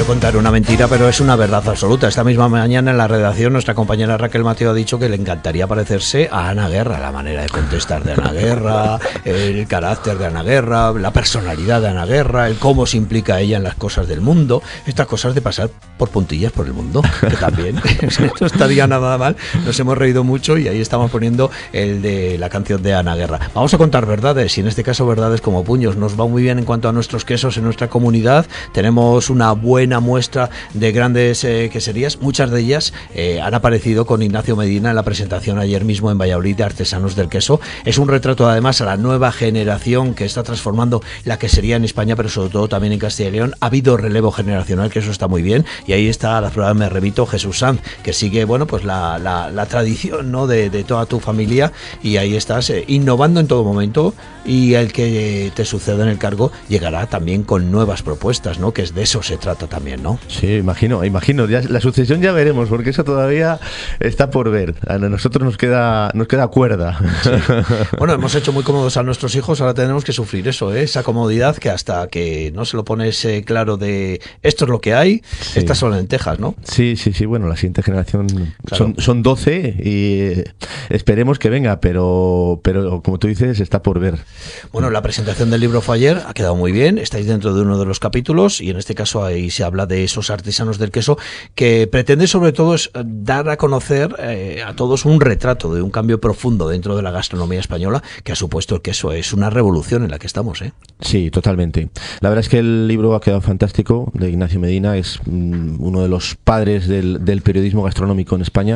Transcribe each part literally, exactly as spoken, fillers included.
yo contar una mentira, pero es una verdad absoluta. Esta misma mañana en la redacción nuestra compañera Raquel Mateo ha dicho que le encantaría parecerse a Ana Guerra, la manera de contestar de Ana Guerra, el carácter de Ana Guerra, la personalidad de Ana Guerra, el cómo se implica ella en las cosas del mundo, estas cosas de pasar por puntillas por el mundo, que también no estaría nada mal. Nos hemos reído mucho y ahí estamos poniendo el de la canción de Ana Guerra. Vamos a contar verdades, y en este caso verdades como puños. Nos va muy bien en cuanto a nuestros quesos en nuestra comunidad. Tenemos una buena muestra de grandes eh, queserías. Muchas de ellas eh, han aparecido con Ignacio Medina en la presentación ayer mismo en Valladolid de Artesanos del Queso. Es un retrato además a la nueva generación que está transformando la quesería en España, pero sobre todo también en Castilla y León. Ha habido relevo generacional, que eso está muy bien, y ahí está, a la prueba me remito, Jesús Sanz, que sigue, bueno, pues la, la, la tradición, ¿no?, de, de toda tu familia, y ahí estás eh, innovando en todo momento, y el que te suceda en el cargo llegará también con nuevas propuestas, ¿no?, que es de eso se trata también, ¿no? Sí, imagino, imagino. Ya, la sucesión ya veremos, porque eso todavía está por ver. A nosotros nos queda, nos queda cuerda. Sí. Bueno, hemos hecho muy cómodos a nuestros hijos, ahora tenemos que sufrir eso, ¿eh? Esa comodidad que hasta que no se lo pones eh, claro de esto es lo que hay, sí. Estas son lentejas, ¿no? Sí, sí, sí. Bueno, la siguiente generación claro. son, son doce y esperemos que venga, pero, pero como tú dices, está por ver. Bueno, la presentación del libro fue ayer, ha quedado muy bien, estáis dentro de uno de los capítulos y en este caso ahí se habla de esos artesanos del queso que pretende sobre todo es dar a conocer eh, a todos un retrato de un cambio profundo dentro de la gastronomía española que ha supuesto el queso. Es una revolución en la que estamos, ¿eh? Sí, totalmente. La verdad es que el libro ha quedado fantástico, de Ignacio Medina, es mm, uno de los padres del, del periodismo gastronómico en España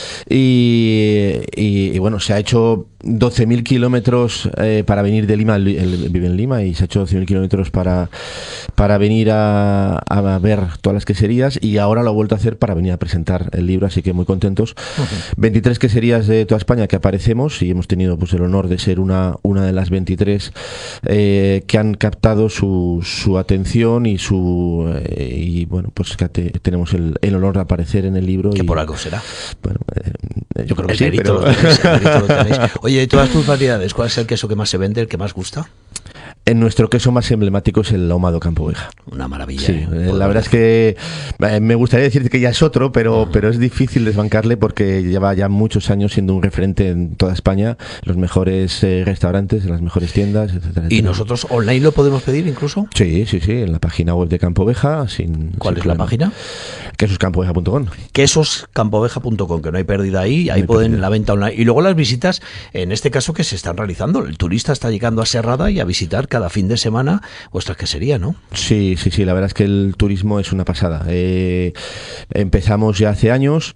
y, y, y bueno, se ha hecho doce mil kilómetros eh, para venir de Lima, él, él vive en Lima y se ha hecho doce mil kilómetros para, para venir a, a ver todas las queserías y ahora lo ha vuelto a hacer para venir a presentar el libro, así que muy contentos. Uh-huh. veintitrés queserías de toda España que aparecemos y hemos tenido pues el honor de ser una, una de las veintitrés eh, que han captado su, su atención y su eh, y bueno, pues que te, tenemos el, el honor de aparecer en el libro. Que y, por algo será. Bueno, eh, yo creo que el sí, mérito, pero... lo tenéis, el mérito lo tenéis. Oye, de todas tus variedades, ¿cuál es el queso que más se vende, el que más gusta? En nuestro queso más emblemático es el ahumado Campo Oveja. Una maravilla. Sí, ¿eh? La verdad es que eh, me gustaría decirte que ya es otro, pero, uh-huh. pero es difícil desbancarle porque lleva ya muchos años siendo un referente en toda España, los mejores eh, restaurantes, las mejores tiendas, etcétera, etcétera. ¿Y nosotros online lo podemos pedir incluso? Sí, sí, sí, en la página web de Campo Oveja. Sin, ¿Cuál sin es problema. la página? quesos campo oveja punto com. quesos campo oveja punto com, que no hay pérdida ahí, ahí no pueden pérdida. La venta online. Y luego las visitas, en este caso, que se están realizando. El turista está llegando a Serrada y a visitar cada fin de semana vuestra quesería, ¿no? Sí, sí, sí, la verdad es que el turismo es una pasada. Eh, empezamos ya hace años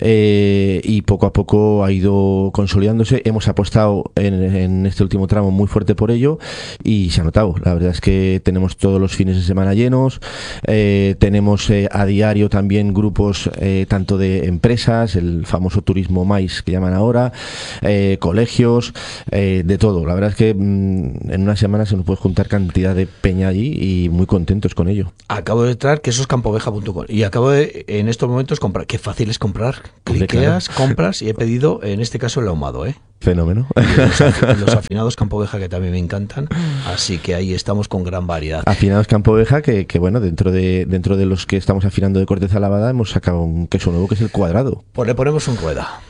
eh, y poco a poco ha ido consolidándose. Hemos apostado en, en este último tramo muy fuerte por ello y se ha notado. La verdad es que tenemos todos los fines de semana llenos, eh, tenemos eh, a diario también grupos eh, tanto de empresas, el famoso turismo mais que llaman ahora, eh, colegios, eh, de todo. La verdad es que mmm, en una semana se nos puede juntar cantidad de peña allí y muy contentos con ello. Acabo de entrar quesos campo oveja punto com y acabo de en estos momentos comprar. Qué fácil es comprar. Cliqueas, claro. Compras y he pedido en este caso el ahumado, ¿eh? Fenómeno. Los, los afinados Campo Oveja, que también me encantan, así que ahí estamos con gran variedad. Afinados Campo Oveja, que, que bueno, dentro de dentro de los que estamos afinando de corteza lavada, hemos sacado un queso nuevo que es el cuadrado. Pues le ponemos un rueda.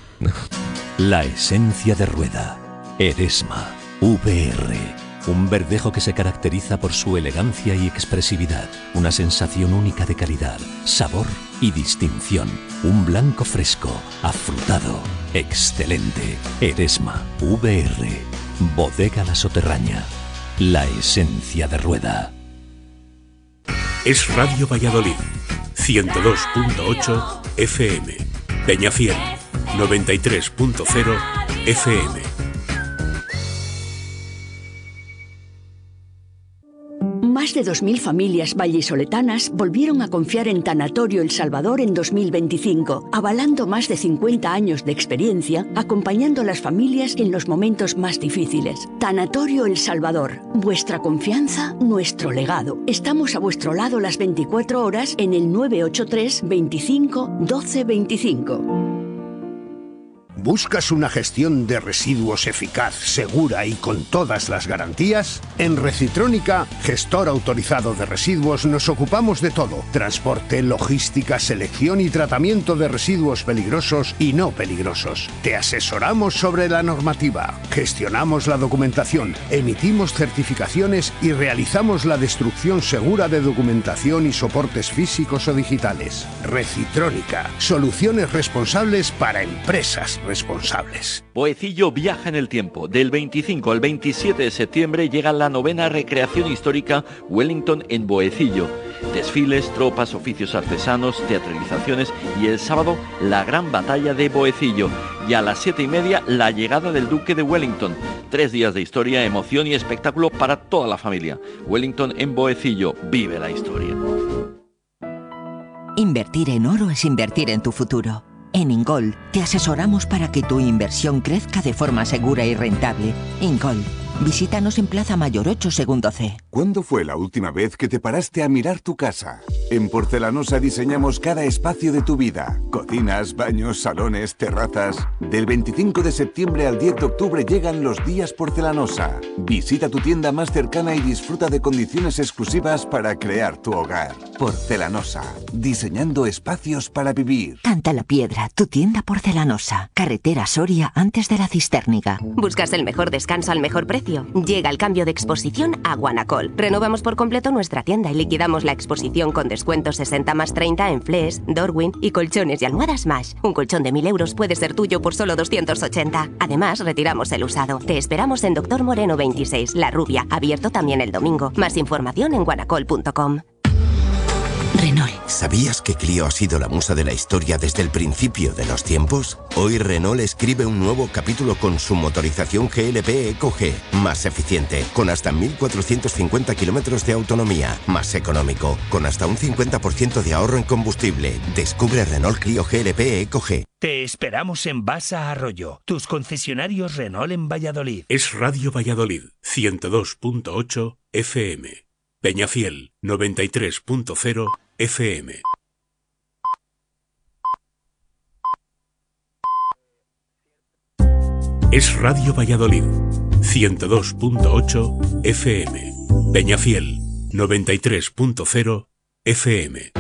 La esencia de Rueda. Eresma. V R. Un verdejo que se caracteriza por su elegancia y expresividad. Una sensación única de calidad, sabor y distinción. Un blanco fresco, afrutado, excelente. Eresma. V R. Bodega La Soterraña. La esencia de Rueda. Es Radio Valladolid. ciento dos punto ocho F M. Peñafiel. noventa y tres punto cero F M. Más de dos mil familias vallisoletanas volvieron a confiar en Tanatorio El Salvador en dos mil veinticinco, avalando más de cincuenta años de experiencia, acompañando a las familias en los momentos más difíciles. Tanatorio El Salvador, vuestra confianza, nuestro legado. Estamos a vuestro lado las veinticuatro horas en el nueve ocho tres, veinticinco, doce veinticinco. ¿Buscas una gestión de residuos eficaz, segura y con todas las garantías? En Recitrónica, gestor autorizado de residuos, nos ocupamos de todo: transporte, logística, selección y tratamiento de residuos peligrosos y no peligrosos. Te asesoramos sobre la normativa, gestionamos la documentación, emitimos certificaciones y realizamos la destrucción segura de documentación y soportes físicos o digitales. Recitrónica, soluciones responsables para empresas responsables. Boecillo viaja en el tiempo. Del veinticinco al veintisiete de septiembre llega la novena recreación histórica Wellington en Boecillo. Desfiles, tropas, oficios artesanos, teatralizaciones y el sábado la gran batalla de Boecillo. Y a las siete y media la llegada del Duque de Wellington. Tres días de historia, emoción y espectáculo para toda la familia. Wellington en Boecillo. Vive la historia. Invertir en oro es invertir en tu futuro. En Ingol te asesoramos para que tu inversión crezca de forma segura y rentable. Ingol, visítanos en Plaza Mayor ocho, segundo C. ¿Cuándo fue la última vez que te paraste a mirar tu casa? En Porcelanosa diseñamos cada espacio de tu vida. Cocinas, baños, salones, terrazas. Del veinticinco de septiembre al diez de octubre llegan los días Porcelanosa. Visita tu tienda más cercana y disfruta de condiciones exclusivas para crear tu hogar. Porcelanosa, diseñando espacios para vivir. Canta la Piedra, tu tienda porcelanosa. Carretera Soria antes de la Cisterniga. ¿Buscas el mejor descanso al mejor precio? Llega el cambio de exposición a Guanacol. Renovamos por completo nuestra tienda y liquidamos la exposición con descuento sesenta más treinta en Flex, Dorwin y colchones y almohadas Mash. Un colchón de mil euros puede ser tuyo por solo doscientos ochenta. Además, retiramos el usado. Te esperamos en Doctor Moreno veintiséis, La Rubia, abierto también el domingo. Más información en guanacol punto com. Renault. ¿Sabías que Clio ha sido la musa de la historia desde el principio de los tiempos? Hoy Renault escribe un nuevo capítulo con su motorización G L P Eco G, más eficiente, con hasta mil cuatrocientos cincuenta kilómetros de autonomía, más económico, con hasta un cincuenta por ciento de ahorro en combustible. Descubre Renault Clio G L P Eco G. Te esperamos en Basa Arroyo, tus concesionarios Renault en Valladolid. Es Radio Valladolid, ciento dos punto ocho F M. Peñafiel, noventa y tres punto cero F M. Es Radio Valladolid, ciento dos punto ocho F M. Peñafiel, noventa y tres punto cero F M.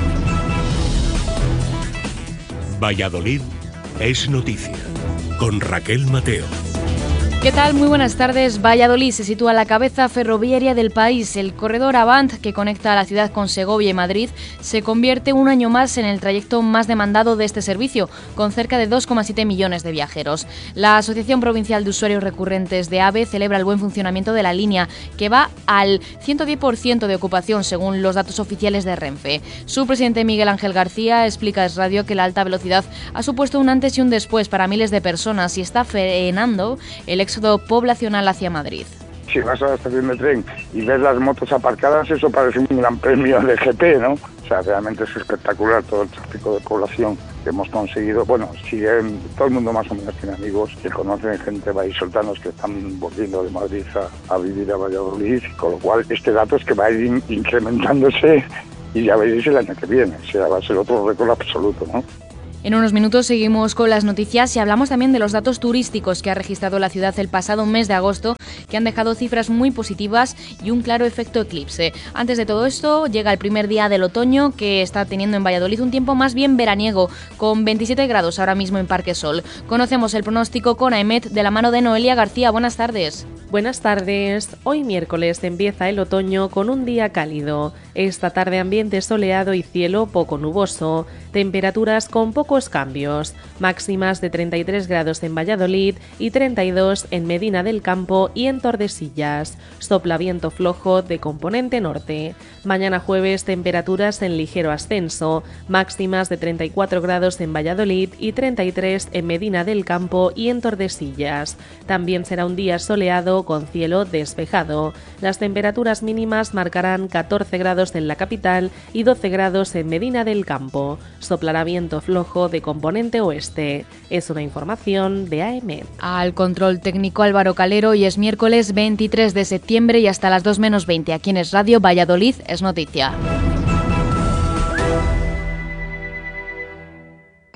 Valladolid es noticia, con Raquel Mateo. ¿Qué tal? Muy buenas tardes. Valladolid se sitúa a la cabeza ferroviaria del país. El corredor Avant, que conecta a la ciudad con Segovia y Madrid, se convierte un año más en el trayecto más demandado de este servicio, con cerca de dos coma siete millones de viajeros. La Asociación Provincial de Usuarios Recurrentes de AVE celebra el buen funcionamiento de la línea, que va al ciento diez por ciento de ocupación, según los datos oficiales de Renfe. Su presidente Miguel Ángel García explica a Es Radio que la alta velocidad ha supuesto un antes y un después para miles de personas y está frenando el éxodo poblacional hacia Madrid. Si vas a la estación de tren y ves las motos aparcadas, eso parece un gran premio de G P, ¿no? O sea, realmente es espectacular todo el tráfico de población que hemos conseguido. Bueno, sigue todo el mundo más o menos tiene amigos que conocen gente vallisoletanos que están volviendo de Madrid a, a vivir a Valladolid, con lo cual este dato es que va a ir in- incrementándose y ya veréis el año que viene. O sea, va a ser otro récord absoluto, ¿no? En unos minutos seguimos con las noticias y hablamos también de los datos turísticos que ha registrado la ciudad el pasado mes de agosto, que han dejado cifras muy positivas y un claro efecto eclipse. Antes de todo esto, llega el primer día del otoño, que está teniendo en Valladolid un tiempo más bien veraniego, con veintisiete grados ahora mismo en Parque Sol. Conocemos el pronóstico con AEMET de la mano de Noelia García. Buenas tardes. Buenas tardes. Hoy miércoles empieza el otoño con un día cálido. Esta tarde ambiente soleado y cielo poco nuboso. Temperaturas con pocos cambios. Máximas de treinta y tres grados en Valladolid y treinta y dos en Medina del Campo y en Tordesillas. Sopla viento flojo de componente norte. Mañana jueves temperaturas en ligero ascenso. Máximas de treinta y cuatro grados en Valladolid y treinta y tres en Medina del Campo y en Tordesillas. También será un día soleado con cielo despejado. Las temperaturas mínimas marcarán catorce grados en la capital y doce grados en Medina del Campo. Soplará viento flojo de componente oeste. Es una información de AEMET. Al control técnico Álvaro Calero, y es miércoles veintitrés de septiembre y hasta las dos menos veinte aquí en Es Radio Valladolid es noticia.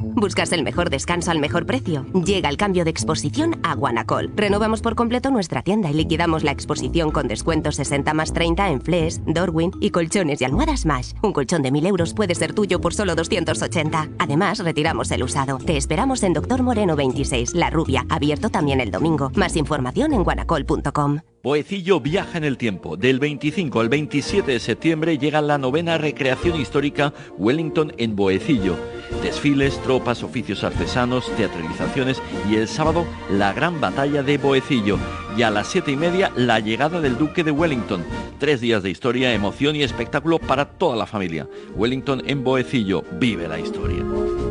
¿Buscas el mejor descanso al mejor precio? Llega el cambio de exposición a Guanacol. Renovamos por completo nuestra tienda y liquidamos la exposición con descuentos sesenta más treinta en Flees, Darwin y colchones y almohadas Mash. Un colchón de mil euros puede ser tuyo por solo doscientos ochenta. Además, retiramos el usado. Te esperamos en Doctor Moreno veintiséis, La Rubia, abierto también el domingo. Más información en guanacol punto com. Boecillo viaja en el tiempo. Del veinticinco al veintisiete de septiembre llega la novena recreación histórica Wellington en Boecillo. Desfiles, tropas, oficios artesanos, teatralizaciones y el sábado la gran batalla de Boecillo. Y a las siete y media la llegada del Duque de Wellington. Tres días de historia, emoción y espectáculo para toda la familia. Wellington en Boecillo. Vive la historia.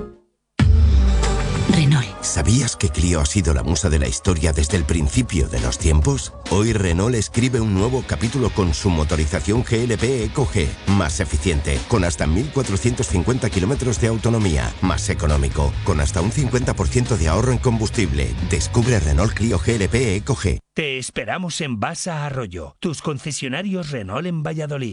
Renault. ¿Sabías que Clio ha sido la musa de la historia desde el principio de los tiempos? Hoy Renault escribe un nuevo capítulo con su motorización G L P Eco G, más eficiente, con hasta mil cuatrocientos cincuenta kilómetros de autonomía, más económico, con hasta un cincuenta por ciento de ahorro en combustible. Descubre Renault Clio G L P Eco G. Te esperamos en Basa Arroyo, tus concesionarios Renault en Valladolid.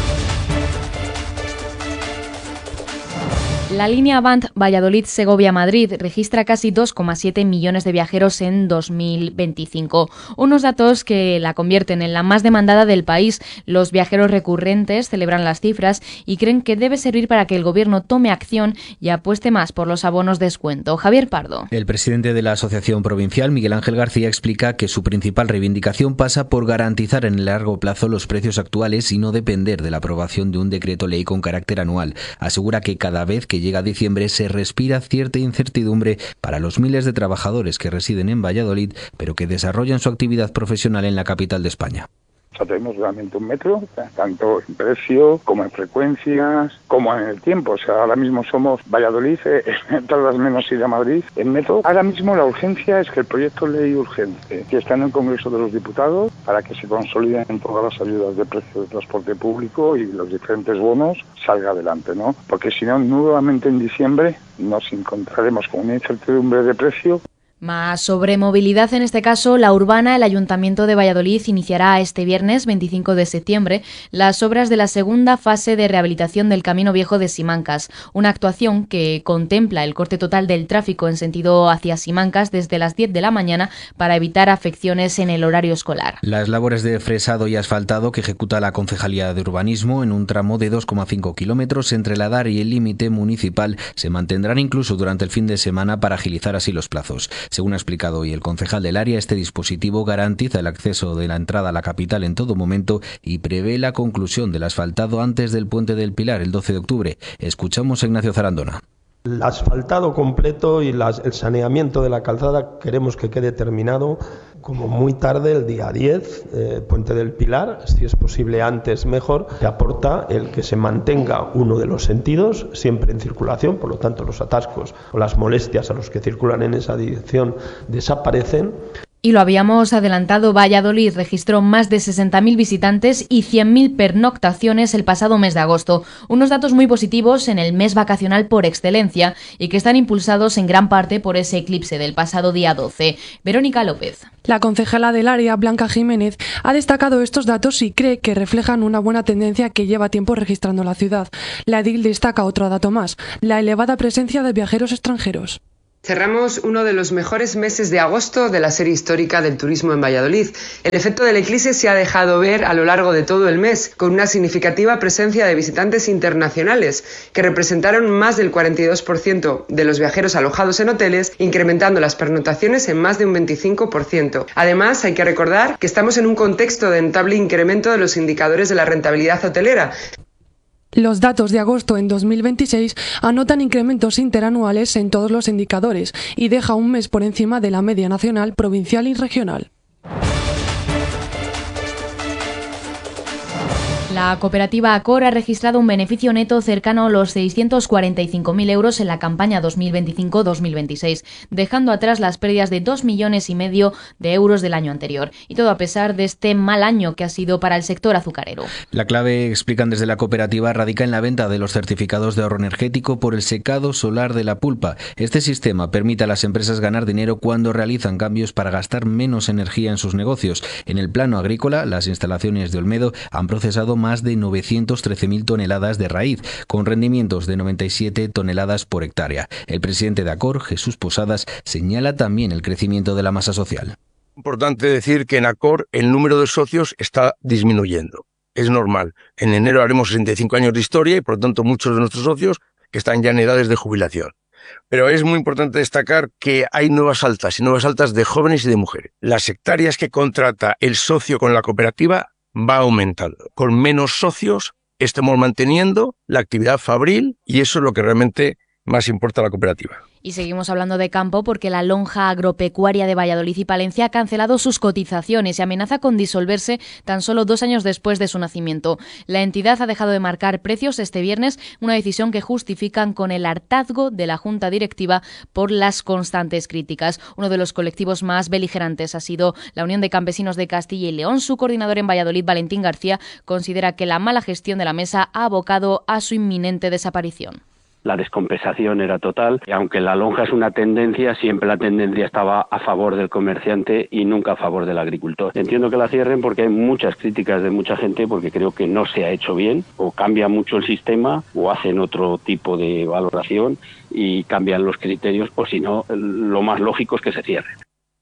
La línea Avant Valladolid-Segovia-Madrid registra casi dos coma siete millones de viajeros en dos mil veinticinco, unos datos que la convierten en la más demandada del país. Los viajeros recurrentes celebran las cifras y creen que debe servir para que el Gobierno tome acción y apueste más por los abonos de descuento. Javier Pardo. El presidente de la Asociación Provincial, Miguel Ángel García, explica que su principal reivindicación pasa por garantizar en el largo plazo los precios actuales y no depender de la aprobación de un decreto ley con carácter anual. Asegura que cada vez que llega diciembre se respira cierta incertidumbre para los miles de trabajadores que residen en Valladolid, pero que desarrollan su actividad profesional en la capital de España. O sea, tenemos realmente un metro, tanto en precio como en frecuencias, como en el tiempo. O sea, ahora mismo somos Valladolid, eh, tardas menos ir a Madrid en metro. Ahora mismo la urgencia es que el proyecto de ley urgente, que está en el Congreso de los Diputados, para que se consoliden todas las ayudas de precio de transporte público y los diferentes bonos, salga adelante, ¿no? Porque si no, nuevamente en diciembre nos encontraremos con una incertidumbre de precio. Más sobre movilidad, en este caso la urbana, el Ayuntamiento de Valladolid iniciará este viernes veinticinco de septiembre las obras de la segunda fase de rehabilitación del Camino Viejo de Simancas, una actuación que contempla el corte total del tráfico en sentido hacia Simancas desde las diez de la mañana para evitar afecciones en el horario escolar. Las labores de fresado y asfaltado que ejecuta la Concejalía de Urbanismo en un tramo de dos coma cinco kilómetros entre la D A R y el límite municipal se mantendrán incluso durante el fin de semana para agilizar así los plazos. Según ha explicado hoy el concejal del área, este dispositivo garantiza el acceso de la entrada a la capital en todo momento y prevé la conclusión del asfaltado antes del Puente del Pilar, el doce de octubre. Escuchamos a Ignacio Zarandona. El asfaltado completo y las, el saneamiento de la calzada queremos que quede terminado como muy tarde el día diez, eh, Puente del Pilar, si es posible antes mejor, que aporta el que se mantenga uno de los sentidos siempre en circulación, por lo tanto los atascos o las molestias a los que circulan en esa dirección desaparecen. Y lo habíamos adelantado, Valladolid registró más de sesenta mil visitantes y cien mil pernoctaciones el pasado mes de agosto. Unos datos muy positivos en el mes vacacional por excelencia y que están impulsados en gran parte por ese eclipse del pasado día doce. Verónica López. La concejala del área, Blanca Jiménez, ha destacado estos datos y cree que reflejan una buena tendencia que lleva tiempo registrando la ciudad. La edil destaca otro dato más, la elevada presencia de viajeros extranjeros. Cerramos uno de los mejores meses de agosto de la serie histórica del turismo en Valladolid. El efecto del eclipse se ha dejado ver a lo largo de todo el mes, con una significativa presencia de visitantes internacionales, que representaron más del cuarenta y dos por ciento de los viajeros alojados en hoteles, incrementando las pernoctaciones en más de un veinticinco por ciento. Además, hay que recordar que estamos en un contexto de notable incremento de los indicadores de la rentabilidad hotelera. Los datos de agosto en dos mil veintiséis anotan incrementos interanuales en todos los indicadores y deja un mes por encima de la media nacional, provincial y regional. La cooperativa Acor ha registrado un beneficio neto cercano a los seiscientos cuarenta y cinco mil euros en la campaña dos mil veinticinco dos mil veintiséis, dejando atrás las pérdidas de dos millones y medio de euros del año anterior. Y todo a pesar de este mal año que ha sido para el sector azucarero. La clave, explican desde la cooperativa, radica en la venta de los certificados de ahorro energético por el secado solar de la pulpa. Este sistema permite a las empresas ganar dinero cuando realizan cambios para gastar menos energía en sus negocios. En el plano agrícola, las instalaciones de Olmedo han procesado más más de novecientos trece mil toneladas de raíz, con rendimientos de noventa y siete toneladas por hectárea. El presidente de Acor, Jesús Posadas, señala también el crecimiento de la masa social. Importante decir que en Acor el número de socios está disminuyendo. Es normal. En enero haremos sesenta y cinco años de historia y por lo tanto muchos de nuestros socios que están ya en edades de jubilación. Pero es muy importante destacar que hay nuevas altas y nuevas altas de jóvenes y de mujeres. Las hectáreas que contrata el socio con la cooperativa va aumentando. Con menos socios estamos manteniendo la actividad fabril y eso es lo que realmente más importa a la cooperativa. Y seguimos hablando de campo porque la lonja agropecuaria de Valladolid y Palencia ha cancelado sus cotizaciones y amenaza con disolverse tan solo dos años después de su nacimiento. La entidad ha dejado de marcar precios este viernes, una decisión que justifican con el hartazgo de la Junta Directiva por las constantes críticas. Uno de los colectivos más beligerantes ha sido la Unión de Campesinos de Castilla y León. Su coordinador en Valladolid, Valentín García, considera que la mala gestión de la mesa ha abocado a su inminente desaparición. La descompensación era total, y aunque la lonja es una tendencia, siempre la tendencia estaba a favor del comerciante y nunca a favor del agricultor. Entiendo que la cierren porque hay muchas críticas de mucha gente, porque creo que no se ha hecho bien, o cambia mucho el sistema, o hacen otro tipo de valoración y cambian los criterios, o si no, lo más lógico es que se cierren.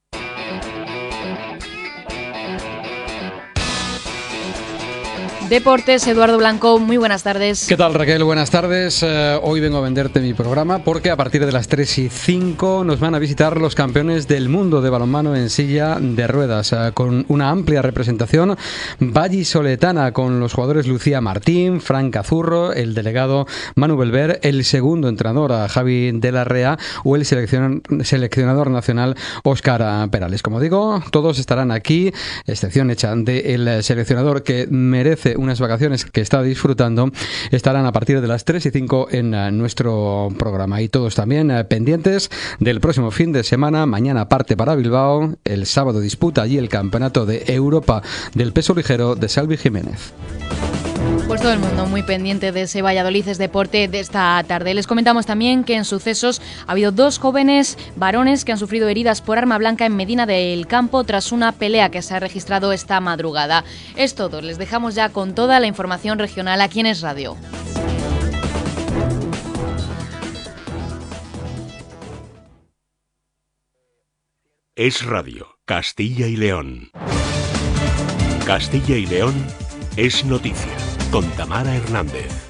Deportes, Eduardo Blanco, muy buenas tardes. ¿Qué tal, Raquel? Buenas tardes. Eh, hoy vengo a venderte mi programa porque a partir de las tres y cinco nos van a visitar los campeones del mundo de balonmano en silla de ruedas, eh, con una amplia representación vallisoletana, con los jugadores Lucía Martín, Fran Cazurro, el delegado Manu Belver, el segundo entrenador Javi de la Rea o el seleccion- seleccionador nacional Óscar Perales. Como digo, todos estarán aquí, excepción hecha del seleccionador que merece unas vacaciones que está disfrutando. Estarán a partir de las tres y cinco en uh, nuestro programa, y todos también uh, pendientes del próximo fin de semana. Mañana parte para Bilbao, el sábado disputa allí el Campeonato de Europa del peso ligero de Salvi Jiménez. Pues todo el mundo muy pendiente de ese Valladolid es Deporte de esta tarde. Les comentamos también que en sucesos ha habido dos jóvenes varones que han sufrido heridas por arma blanca en Medina del Campo tras una pelea que se ha registrado esta madrugada. Es todo, les dejamos ya con toda la información regional aquí en Es Radio. Es Radio, Castilla y León. Castilla y León es noticia, con Tamara Hernández.